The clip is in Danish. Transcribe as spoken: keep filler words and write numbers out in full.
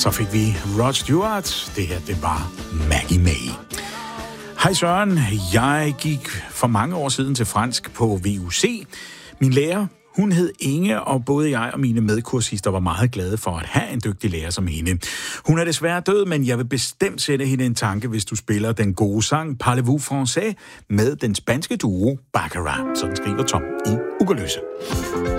Så fik vi Rod Stewart. Det her, det var Maggie May. Hej Søren, jeg gik for mange år siden til fransk på V U C. Min lærer, hun hed Inge, og både jeg og mine medkursister var meget glade for at have en dygtig lærer som hende. Hun er desværre død, men jeg vil bestemt sætte hende en tanke, hvis du spiller den gode sang Parlez-vous français med den spanske duo Baccarat. Sådan skriver Tom i Ugerløse.